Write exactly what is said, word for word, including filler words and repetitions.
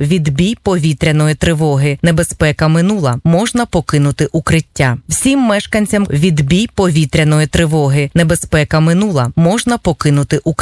відбій повітряної тривоги. Небезпека минула. Можна покинути укриття. Всім мешканцям відбій повітряної тривоги. Небезпека минула. Можна покинути укриття.